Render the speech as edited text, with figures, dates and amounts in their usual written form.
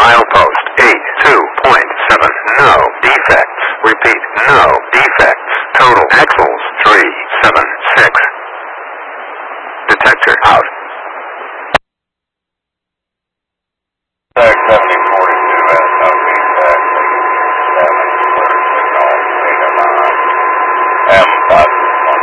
Milepost 82.7. No defects. Repeat, no defects. Total axles 376. Detector out.